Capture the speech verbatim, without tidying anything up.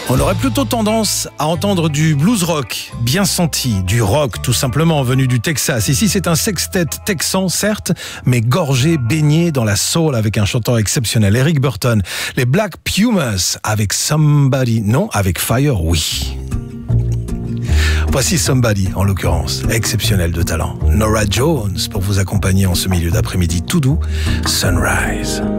On aurait plutôt tendance à entendre du blues rock, bien senti, du rock tout simplement venu du Texas. Ici, c'est un sextet texan, certes, mais gorgé, baigné dans la soul avec un chanteur exceptionnel, Eric Burton. Les Black Pumas avec Somebody, non, avec Fire, oui. Voici Somebody, en l'occurrence, exceptionnel de talent. Norah Jones pour vous accompagner en ce milieu d'après-midi tout doux, Sunrise.